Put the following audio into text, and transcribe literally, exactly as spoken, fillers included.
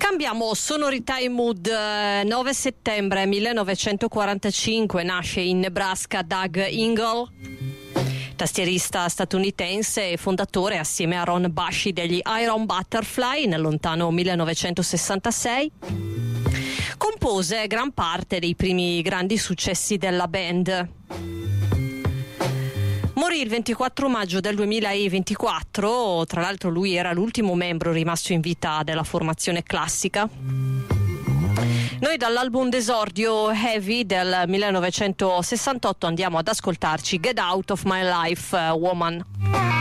Cambiamo sonorità e mood. nove settembre millenovecentoquarantacinque nasce in Nebraska Doug Ingle, tastierista statunitense e fondatore assieme a Ron Bushy degli Iron Butterfly nel lontano millenovecentosessantasei. Compose gran parte dei primi grandi successi della band. Morì il ventiquattro maggio del duemilaventiquattro, tra l'altro lui era l'ultimo membro rimasto in vita della formazione classica. Noi dall'album d'esordio Heavy del millenovecentosessantotto andiamo ad ascoltarci Get Out of My Life, Woman.